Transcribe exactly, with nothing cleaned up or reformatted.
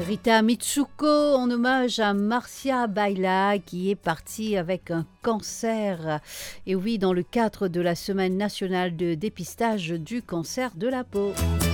Rita Mitsuko en hommage à Marcia Baila qui est partie avec un cancer. Et oui, dans le cadre de la semaine nationale de dépistage du cancer de la peau.